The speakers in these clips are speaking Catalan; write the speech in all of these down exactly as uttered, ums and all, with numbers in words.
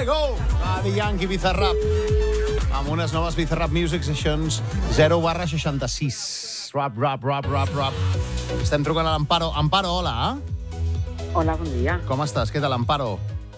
go! Daddy Yankee, Bizarrap. Amb unes noves Bizarrap Music Sessions zero barra seixanta-sis. Rap, rap, rap, rap, rap. Estem trucant a l'Amparo. Amparo, hola. Hola, bon dia. Com estàs? Què tal, Amparo?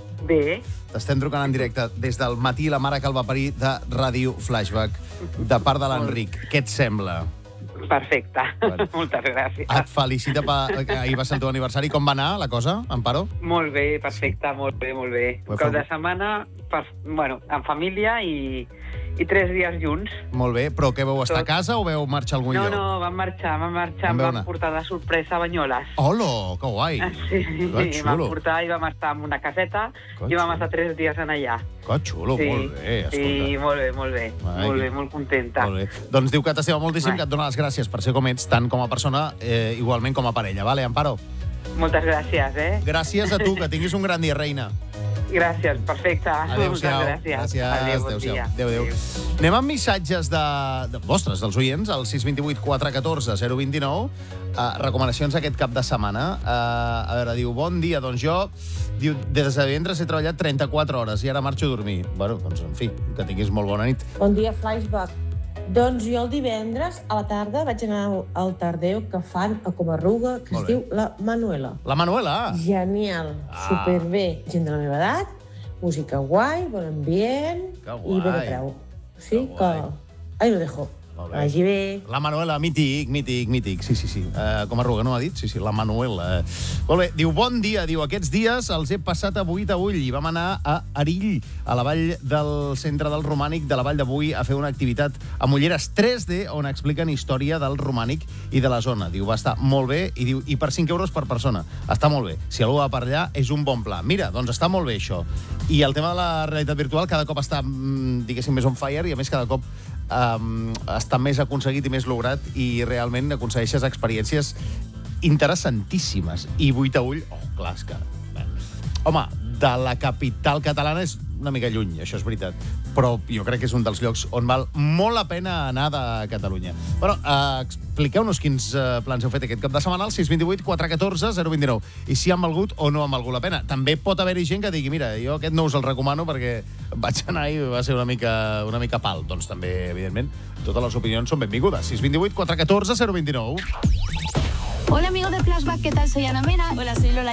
Bé. T'estem trucant en directe des del matí la mare que el va parir de Ràdio Flashback, de part de l'Enric. Què et sembla? Perfecte. Bueno. Moltes gràcies. Et felicita, per... ahir va ser el teu aniversari. Com va anar la cosa, Amparo? Molt bé, perfecte, molt bé, molt bé. Ho he Un cap de fet- setmana, per, bueno, en família i, i tres dies junts. Molt bé, però què, veu estar a Tot. casa o veu marxar a algun No, lloc? no, vam marxar, vam marxar, On em vau van anar? portar de sorpresa a Banyoles. Hola, que guai. Sí, Que sí, vam xulo. portar i vam estar en una caseta Que i vam xulo. estar tres dies en allà. Que xulo, Sí, molt bé, escolta. sí, molt bé, molt bé, Ai, molt que- bé, molt contenta. Molt bé. Doncs diu que t'estima moltíssim, Ai. que et dona les gràcies per ser com ets, tant com a persona, eh, igualment com a parella. Vale, Amparo? Moltes gràcies, eh? Gràcies a tu, que tinguis un gran dia, reina. Gràcies, perfecte. Adéu-siau. Moltes gràcies. Gràcies. Adéu, bon Adéu-siau. dia. Adéu, adéu. Anem amb missatges de, de vostres, dels oients, al sis dos vuit quatre un quatre zero dos nou. Uh, recomanacions aquest cap de setmana. Uh, a veure, diu, bon dia, doncs jo diu, des de divendres he treballat trenta-quatre hores i ara marxo a dormir. Bueno, doncs, en fi, que tinguis molt bona nit. Bon dia, Flashback. Doncs jo el divendres a la tarda vaig anar al Tardeo que fan a Comarruga, que Molt es bé. diu La Manuela. La Manuela. Genial, Ah. superbé. Gent de la meva edat, música guai, bon ambient Que i bé de guai. preu. Sí, Que que... guai. Ahí lo dejo. Molt bé. Vagi bé. La Manuela, mític, mític, mític. Sí, sí, sí. Uh, com a Ruga, no ha dit? Sí, sí, la Manuela. Molt bé, diu, bon dia. Diu, aquests dies els he passat a Buit a Ull i vam anar a Arill, a la vall del centre del Romànic de la Vall de Boí, a fer una activitat amb ulleres tres D on expliquen història del Romànic i de la zona. Diu, va estar molt bé i diu, i per cinc euros per persona. Està molt bé. Si algú va per allà, és un bon pla. Mira, doncs està molt bé això. I el tema de la realitat virtual cada cop està, mm, diguéssim, més on fire i a més cada cop um, està més aconseguit i més lograt i realment aconsegueixes experiències interessantíssimes. I Buit a Ull, oh, clar, és que... Bé. Home, de la capital catalana és una mica lluny, això és veritat. Però jo crec que és un dels llocs on val molt la pena anar de Catalunya. Bueno, uh, expliqueu-nos quins uh, plans heu fet aquest cap de setmana al sis dos vuit quatre un quatre zero dos nou i si han valgut o no han valgut la pena. També pot haver-hi gent que digui, mira, jo aquest no us el recomano perquè vaig anar i va ser una mica, una mica pal. Doncs també, evidentment, totes les opinions són benvingudes. sis dos vuit quatre un quatre zero dos nou. Hola amigos de Flashback, ¿qué tal? Soy Ana Mena. Hola, soy Lola.